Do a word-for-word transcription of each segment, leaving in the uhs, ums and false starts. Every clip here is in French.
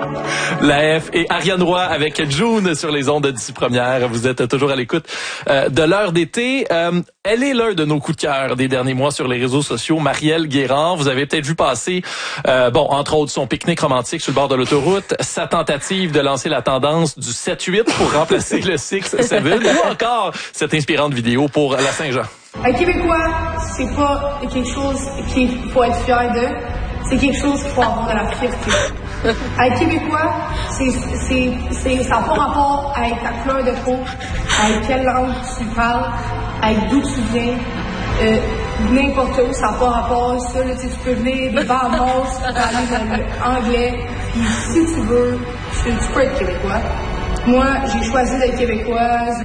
La F et Ariane Roy avec June sur les ondes d'ici première. Vous êtes toujours à l'écoute euh, de l'heure d'été. Euh, elle est l'un de nos coups de cœur des derniers mois sur les réseaux sociaux, Marielle Guérard. Vous avez peut-être vu passer, euh, bon, entre autres, son pique-nique romantique sur le bord de l'autoroute, sa tentative de lancer la tendance du sept huit pour remplacer le six sept, ou encore cette inspirante vidéo pour la Saint-Jean. Un Québécois, c'est pas quelque chose qu'il faut être fier de, c'est quelque chose qu'il faut avoir de la fierté. Un Québécois, c'est, c'est, c'est, ça n'a pas rapport avec ta couleur de peau, avec quelle langue tu parles, avec d'où tu viens, euh, n'importe où, ça n'a pas rapport à ça. Là, tu peux venir des Bahamas, parler dans l'anglais, puis si tu veux, tu, tu peux être Québécois. Moi, j'ai choisi d'être Québécoise.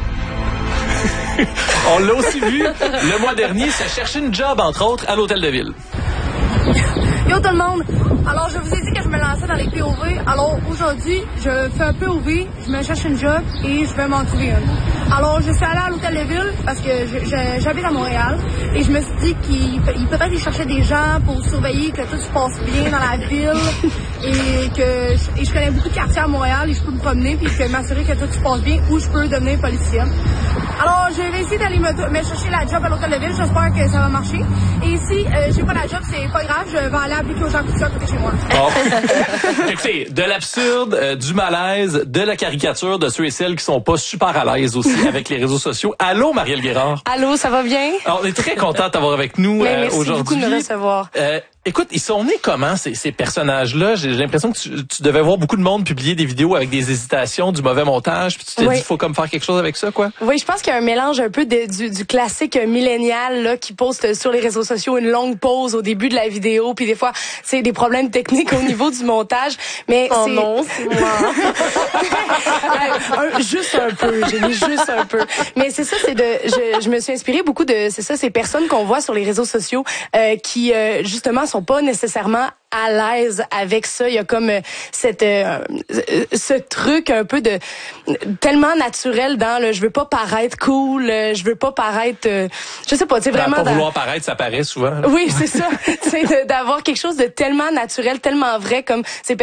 On l'a aussi vu le mois dernier, ça cherchait une job, entre autres, à l'Hôtel de Ville. Yo tout le monde! Alors, je vous ai dit que je me lançais dans les P O V. Alors, aujourd'hui, je fais un P O V, je me cherche une job et je vais m'en trouver une. Alors, je suis allée à l'Hôtel de Ville parce que je, je, j'habite à Montréal et je me suis dit qu'il peut-être qu'il cherchait des gens pour surveiller que tout se passe bien dans la ville et que et je connais beaucoup de quartiers à Montréal et je peux me promener puis je peux m'assurer que tout se passe bien ou je peux devenir policienne. Alors, je vais essayer d'aller me, me chercher la job à l'Hôtel de Ville. J'espère que ça va marcher. Et si euh, j'ai pas la job, c'est pas grave, je vais aller appliquer aux gens qui sont à côté de chez moi. Bon. Écoutez, de l'absurde, euh, du malaise, de la caricature de ceux et celles qui sont pas super à l'aise aussi avec les réseaux sociaux. Allô, Marielle Guérard. Allô, ça va bien? Alors, on est très content de t'avoir avec nous Mais euh, merci aujourd'hui. beaucoup de me recevoir. Euh, Écoute, ils sont nés comment, ces, ces personnages-là? J'ai l'impression que tu, tu devais voir beaucoup de monde publier des vidéos avec des hésitations, du mauvais montage, puis tu t'es oui. dit, il faut comme faire quelque chose avec ça, quoi? Oui, je pense qu'il y a un mélange un peu de, du, du classique millénial là qui poste sur les réseaux sociaux une longue pause au début de la vidéo, puis des fois, c'est des problèmes techniques au niveau du montage. Mais oh c'est... non, c'est moi. un, juste un peu, j'ai mis juste un peu. Mais c'est ça, c'est de, je, je me suis inspirée beaucoup de, c'est ça, ces personnes qu'on voit sur les réseaux sociaux euh, qui euh, justement sont pas nécessairement à l'aise avec ça. Il y a comme euh, cette euh, ce truc un peu de tellement naturel dans le je veux pas paraître cool, euh, je veux pas paraître euh, je sais pas, tu sais vraiment pas dans... vouloir paraître, ça paraît souvent. Oui, c'est ça. C'est d'avoir quelque chose de tellement naturel, tellement vrai comme ces